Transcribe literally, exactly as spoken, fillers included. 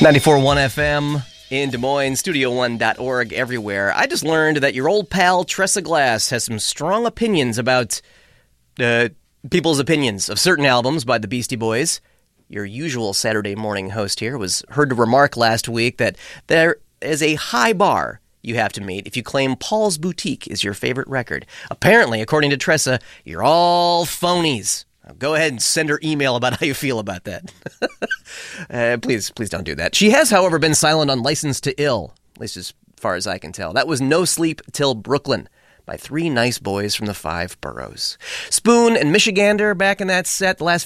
ninety-four point one F M in Des Moines, studio one dot org, everywhere. I just learned that your old pal Tressa Glass has some strong opinions about uh, people's opinions of certain albums by the Beastie Boys. Your usual Saturday morning host here was heard to remark last week that there is a high bar you have to meet if you claim Paul's Boutique is your favorite record. Apparently, according to Tressa, you're all phonies. Go ahead and send her email about how you feel about that. uh, please, please don't do that. She has, however, been silent on License to Ill, at least as far as I can tell. That was No Sleep Till Brooklyn by three nice boys from the five boroughs. Spoon and Michigander back in that set. The last